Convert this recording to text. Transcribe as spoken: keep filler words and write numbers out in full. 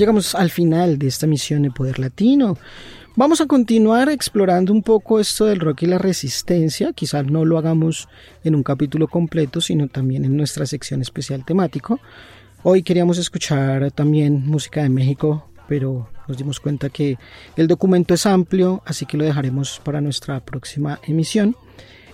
llegamos al final de esta misión de Poder Latino. Vamos a continuar explorando un poco esto del rock y la resistencia. Quizás no lo hagamos en un capítulo completo, sino también en nuestra sección especial temático. Hoy queríamos escuchar también música de México, pero nos dimos cuenta que el documento es amplio, así que lo dejaremos para nuestra próxima emisión.